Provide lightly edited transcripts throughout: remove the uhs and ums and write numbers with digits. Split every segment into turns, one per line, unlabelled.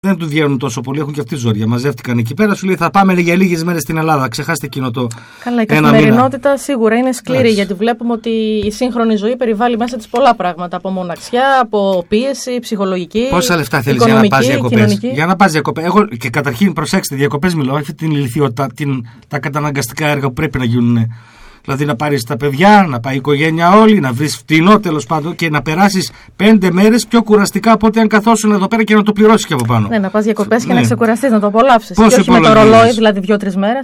Δεν του βγαίνουν τόσο πολύ, έχουν και αυτή ζόρια. Μαζεύτηκαν εκεί πέρα, σου λέει θα πάμε για λίγες μέρες στην Ελλάδα. Ξεχάστε εκείνο το.
Καλά, η καθημερινότητα σίγουρα είναι σκληρή, γιατί βλέπουμε ότι η σύγχρονη ζωή περιβάλλει μέσα της πολλά πράγματα. Από μοναξιά, από πίεση, ψυχολογική.
Πόσα λεφτά θέλεις για να πας διακοπές? Για να πας διακοπές. Εγώ και καταρχήν προσέξτε, διακοπές μιλάω, όχι την ηλικιότητα, τα καταναγκαστικά έργα που πρέπει να γίνουν. Δηλαδή να πάρεις τα παιδιά, να πάει η οικογένεια όλη, να βρεις φτηνό τέλος πάντων και να περάσεις 5 μέρες πιο κουραστικά από ό,τι αν καθόσουν εδώ πέρα και να το πληρώσεις και από πάνω.
Ναι, να πας διακοπές και να ξεκουραστείς, να το απολαύσεις. Και όχι με το ρολόι, δηλαδή 2-3 μέρες.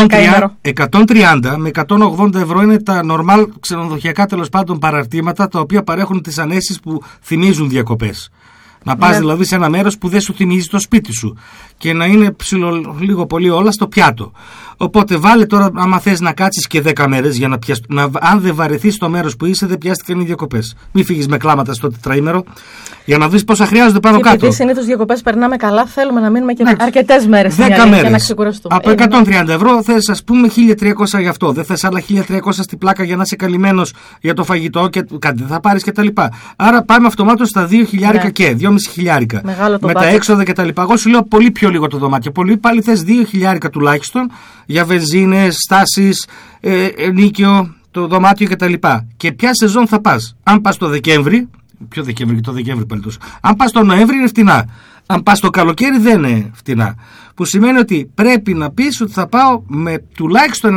130 με 180 ευρώ είναι τα normal ξενοδοχειακά τέλος πάντων παραρτήματα τα οποία παρέχουν τις ανέσεις που θυμίζουν διακοπές. Να πας δηλαδή σε ένα μέρος που δεν σου θυμίζει το σπίτι σου και να είναι λίγο πολύ όλα στο πιάτο. Οπότε βάλε τώρα, άμα θες να κάτσεις και 10 μέρες, για αν δεν βαρεθείς το μέρος που είσαι, δεν πιάστηκαν οι διακοπές. Μην φύγεις με κλάματα στο τετραήμερο για να δεις πόσα χρειάζονται πάνω κάτω.
Επειδή συνήθως διακοπές περνάμε καλά, θέλουμε να μείνουμε και αρκετές μέρες
10 μέρες.
Για να ξεκουραστούμε.
Από 130 ευρώ θες, ας πούμε, 1.300 γι' αυτό. Δεν θες άλλα 1.300 στην πλάκα για να είσαι καλυμμένος για το φαγητό και κάτι θα πάρεις κτλ. Άρα πάμε αυτομάτως στα 2.000 και 2.500 με τα έξοδα κτλ. Εγώ σου λέω πολύ πιο λίγο το δωμάτιο. Πολύ πάλι θες 2.000 τουλάχιστον για βενζίνες, στάσεις, νίκιο, το δωμάτιο κτλ. Και ποια σεζόν θα πας? Αν πας το Δεκέμβρη, ποιο Δεκέμβρη και το Δεκέμβρη πάλι τόσο. Αν πας το Νοέμβρη είναι φτηνά. Αν πας το καλοκαίρι δεν είναι φτηνά. Που σημαίνει ότι πρέπει να πεις ότι θα πάω με τουλάχιστον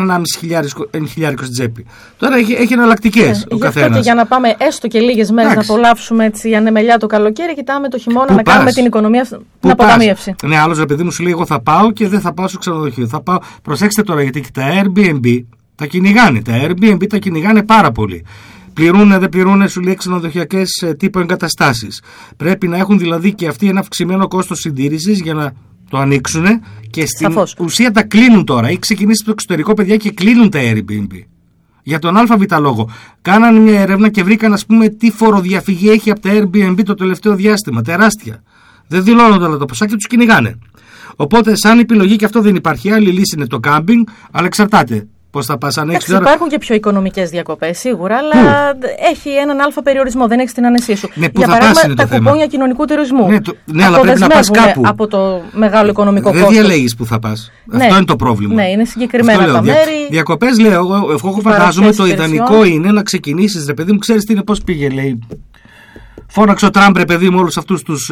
1.500 στην τσέπη. Τώρα έχει εναλλακτικές ο καθένας.
Και για να πάμε έστω και λίγες μέρες να απολαύσουμε έτσι ανεμελιά το καλοκαίρι, κοιτάμε το χειμώνα να κάνουμε την οικονομία, την αποταμίευση. Ναι,
άλλος ρε παιδί μου σου λέει: εγώ θα πάω και δεν θα πάω στο ξενοδοχείο. Θα πάω. Προσέξτε τώρα, γιατί και τα Airbnb τα κυνηγάνε. Τα Airbnb τα κυνηγάνε πάρα πολύ. Πληρούνε, δεν πληρούνε, σου λέει ξενοδοχειακές τύπου εγκαταστάσεις. Πρέπει να έχουν δηλαδή και αυτοί ένα αυξημένο κόστος συντήρησης για να το ανοίξουν και στην ουσία τα κλείνουν τώρα. Έχει ξεκινήσει το εξωτερικό, παιδιά, και κλείνουν τα Airbnb. Για τον ΑΒ λόγο. Κάνανε μια έρευνα και βρήκαν, ας πούμε, τι φοροδιαφυγή έχει από τα Airbnb το τελευταίο διάστημα. Τεράστια. Δεν δηλώνονται όλα τα ποσά και τους κυνηγάνε. Οπότε, σαν επιλογή, και αυτό δεν υπάρχει. Άλλη λύση είναι το κάμπινγκ, αλλά εξαρτάται. Πώς θα πας,
υπάρχουν και πιο οικονομικές διακοπές σίγουρα, αλλά έχει έναν αλφα περιορισμό, δεν έχεις την άνεσή σου.
Ναι,
για παράδειγμα, τα κουπόνια κοινωνικού τουρισμού.
Ναι, αλλά πρέπει να πας κάπου.
Από το μεγάλο οικονομικό κόστος.
Δεν διαλέγεις που θα πας. Αυτό είναι το πρόβλημα.
Ναι, είναι συγκεκριμένα τα μέρη.
Διακοπές, λέω, εγώ φαντάζομαι το ιδανικό είναι να ξεκινήσεις, ρε παιδί μου, ξέρεις τι είναι, πώς πήγε, λέει. Φώναξε ο Τραμπ, ρε παιδί μου, όλους αυτούς τους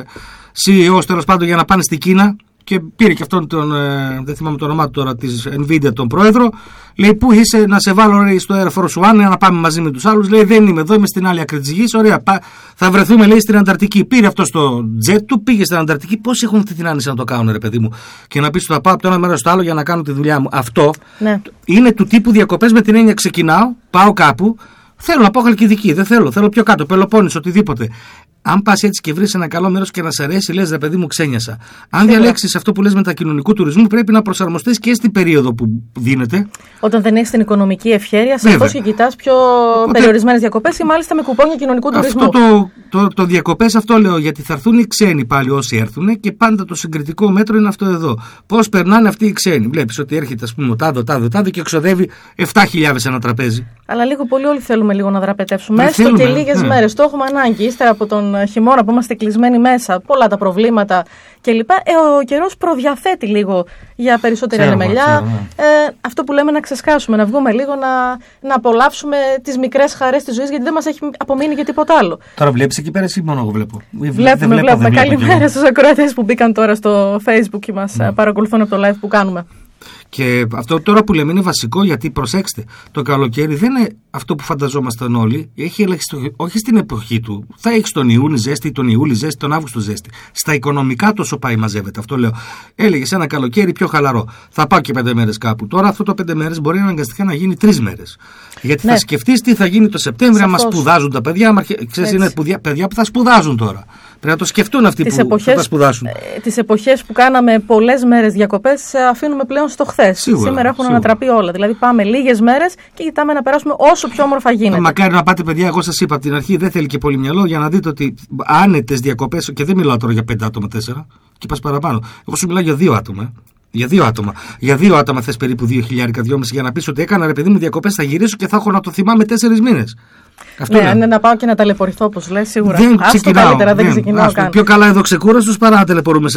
CEOs τέλος πάντων για να πάνε στην Κίνα. Και πήρε και αυτόν τον, δεν θυμάμαι το όνομά του τώρα, της Nvidia, τον πρόεδρο. Λέει: πού είσαι, να σε βάλω ρε, στο Air Force One, να πάμε μαζί με τους άλλους. Λέει: δεν είμαι εδώ, είμαι στην άλλη άκρη της γης. Ωραία, θα βρεθούμε, λέει, στην Ανταρκτική. Πήρε αυτό στο jet του, πήγε στην Ανταρκτική. Πώς έχουν αυτή την άνεση να το κάνουν, ρε παιδί μου? Και να πεις: θα πάω από το ένα μέρος στο άλλο για να κάνω τη δουλειά μου. Αυτό είναι του τύπου διακοπές με την έννοια: ξεκινάω, πάω κάπου. Θέλω να πάω Χαλκιδική, δεν θέλω πιο κάτω, Πελοπόννησο, οτιδήποτε. Αν πας έτσι και βρεις ένα καλό μέρος και να σε αρέσει, λες, ρε παιδί μου, ξένιασα. Αν διαλέξεις αυτό που λες μετακοινωνικού τουρισμού, πρέπει να προσαρμοστείς και στην περίοδο που δίνεται.
Όταν δεν έχεις την οικονομική ευχέρεια, σαφώς και κοιτάς πιο περιορισμένες διακοπές ή μάλιστα με κουπόνια κοινωνικού τουρισμού.
Αυτό το διακοπές, αυτό λέω, γιατί θα έρθουν οι ξένοι πάλι όσοι έρθουν και πάντα το συγκριτικό μέτρο είναι αυτό εδώ. Πώς περνάνε αυτοί οι ξένοι. Βλέπεις ότι έρχεται, ας πούμε, ο τάδε και εξοδεύει 7.000 ένα τραπέζι. Αλλά
λίγο πολύ όλοι θέλουμε λίγο να δραπετεύσουμε. Έστω και λίγες μέρες. Το έχουμε ανάγκη. Ύστερα από τον χειμώνα που είμαστε κλεισμένοι μέσα, πολλά τα προβλήματα κλπ. Ο καιρός προδιαθέτει λίγο για περισσότερη ανεμελιά. Αυτό που λέμε, να ξεσκάσουμε, να βγούμε λίγο, να απολαύσουμε τις μικρές χαρές της ζωής, γιατί δεν μας έχει απομείνει για τίποτα άλλο.
Τώρα βλέπεις εκεί πέρα, εσύ μόνο εγώ βλέπω.
Βλέπουμε. Καλημέρα στους ακροατές που μπήκαν τώρα στο Facebook και μας παρακολουθούν από το live που κάνουμε.
Και αυτό τώρα που λέμε είναι βασικό, γιατί προσέξτε, το καλοκαίρι δεν είναι αυτό που φανταζόμασταν όλοι. Έχει όχι στην εποχή του. Θα έχει τον Ιούνι ζέστη, τον Ιούλη ζέστη, τον Αύγουστο ζέστη. Στα οικονομικά τόσο πάει, μαζεύεται. Αυτό λέω. Έλεγες ένα καλοκαίρι πιο χαλαρό. Θα πάω και 5 μέρες κάπου. Τώρα αυτό το 5 μέρες μπορεί αναγκαστικά να γίνει 3 μέρες. Γιατί θα σκεφτείς τι θα γίνει το Σεπτέμβριο, άμα σπουδάζουν τα παιδιά. Ξέρεις, είναι παιδιά που θα σπουδάζουν τώρα. Πρέπει να το σκεφτούν αυτοί που θα σπουδάσουν.
Τις εποχές που κάναμε πολλές μέρες διακοπές, αφήνουμε πλέον στο χθες. Σήμερα έχουν ανατραπεί όλα. Δηλαδή πάμε λίγες μέρες και κοιτάμε να περάσουμε όσο πιο όμορφα γίνεται.
Μακάρι να πάτε, παιδιά. Εγώ σας είπα από την αρχή, δεν θέλει και πολύ μυαλό για να δείτε ότι άνετες διακοπές, και δεν μιλάω τώρα για 5 άτομα, 4, και πας παραπάνω. Εγώ σου μιλάω για 2 άτομα. Για 2 άτομα. Για 2 άτομα θες περίπου 2.000-2.500 για να πεις ότι έκανα, ρε παιδί μου, διακοπές, θα γυρίσω και θα έχω να το θυμάμαι 4 μήνες.
Ναι, να πάω και να ταλαιπωρηθώ, όπως λες, σίγουρα.
Δεν ξεκινάω.
Καλύτερα δεν ξεκινάω καν.
Πιο καλά εδώ ξεκούραστος παρά να ταλαιπωρούμε.